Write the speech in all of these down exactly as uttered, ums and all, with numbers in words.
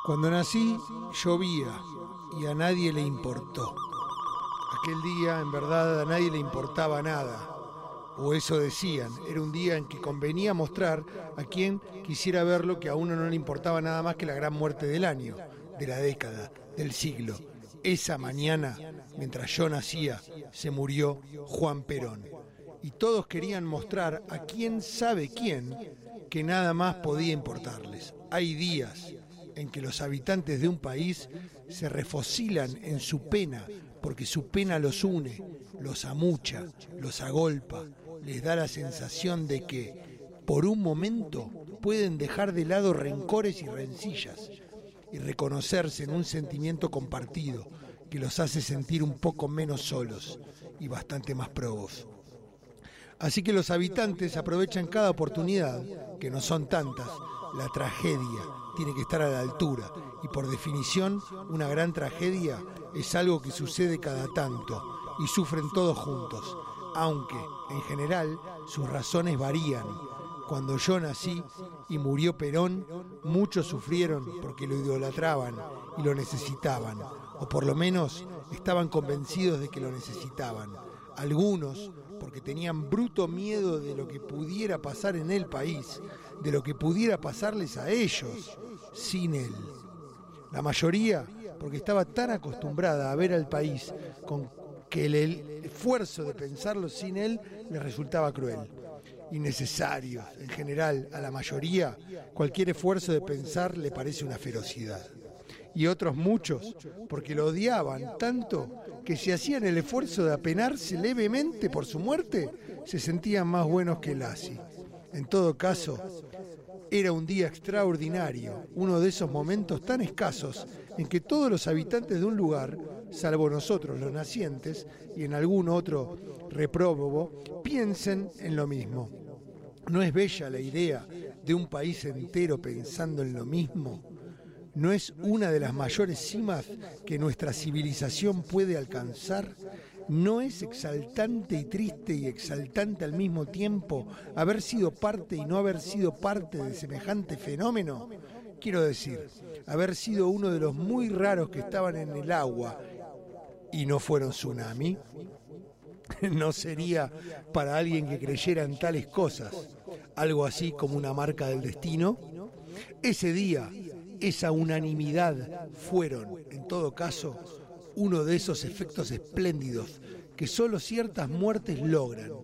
Cuando nací, llovía y a nadie le importó. Aquel día, en verdad, a nadie le importaba nada. O eso decían. Era un día en que convenía mostrar a quien quisiera verlo que a uno no le importaba nada más que la gran muerte del año, de la década, del siglo. Esa mañana, mientras yo nacía, se murió Juan Perón. Y todos querían mostrar a quién sabe quién que nada más podía importarles. Hay días en que los habitantes de un país se refocilan en su pena, porque su pena los une, los amucha, los agolpa, les da la sensación de que, por un momento, pueden dejar de lado rencores y rencillas y reconocerse en un sentimiento compartido que los hace sentir un poco menos solos y bastante más probos. Así que los habitantes aprovechan cada oportunidad, que no son tantas. La tragedia tiene que estar a la altura y, por definición, una gran tragedia es algo que sucede cada tanto y sufren todos juntos, aunque, en general, sus razones varían. Cuando yo nací y murió Perón, muchos sufrieron porque lo idolatraban y lo necesitaban, o por lo menos estaban convencidos de que lo necesitaban. Algunos porque tenían bruto miedo de lo que pudiera pasar en el país, de lo que pudiera pasarles a ellos sin él. La mayoría porque estaba tan acostumbrada a ver al país con que el esfuerzo de pensarlo sin él les resultaba cruel. Innecesario. En general, a la mayoría, cualquier esfuerzo de pensar le parece una ferocidad. Y otros muchos, porque lo odiaban tanto que si hacían el esfuerzo de apenarse levemente por su muerte, se sentían más buenos que Lassi. En todo caso, era un día extraordinario, uno de esos momentos tan escasos en que todos los habitantes de un lugar, salvo nosotros los nacientes y en algún otro repróbobo, piensen en lo mismo. ¿No es bella la idea de un país entero pensando en lo mismo? ¿No es una de las mayores cimas que nuestra civilización puede alcanzar? ¿No es exaltante y triste y exaltante al mismo tiempo haber sido parte y no haber sido parte de semejante fenómeno? Quiero decir, haber sido uno de los muy raros que estaban en el agua y no fueron tsunami. ¿No sería para alguien que creyera en tales cosas algo así como una marca del destino? Ese día, esa unanimidad fueron, en todo caso, uno de esos efectos espléndidos que solo ciertas muertes logran.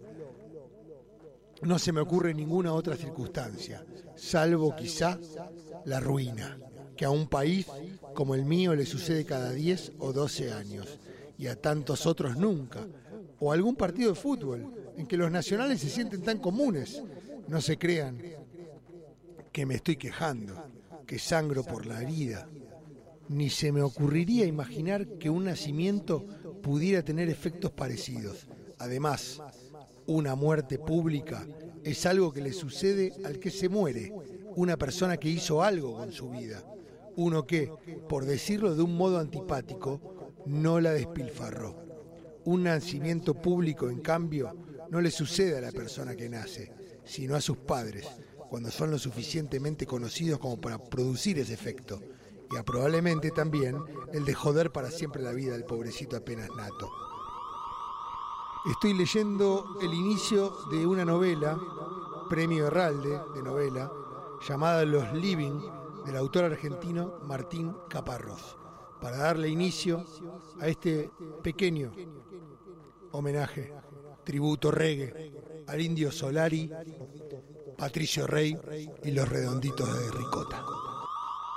No se me ocurre ninguna otra circunstancia, salvo quizá la ruina, que a un país como el mío le sucede cada diez o doce años, y a tantos otros nunca, o algún partido de fútbol, en que los nacionales se sienten tan comunes. No se crean que me estoy quejando, que sangro por la herida. Ni se me ocurriría imaginar que un nacimiento pudiera tener efectos parecidos. Además, una muerte pública es algo que le sucede al que se muere, una persona que hizo algo con su vida, uno que, por decirlo de un modo antipático, no la despilfarró. Un nacimiento público, en cambio, no le sucede a la persona que nace, sino a sus padres, cuando son lo suficientemente conocidos como para producir ese efecto, y a probablemente también el de joder para siempre la vida del pobrecito apenas nato. Estoy leyendo el inicio de una novela, Premio Herralde de novela, llamada Los Living, del autor argentino Martín Caparrós, para darle inicio a este pequeño homenaje, tributo reggae al Indio Solari, Patricio Rey y los Redonditos de Ricota.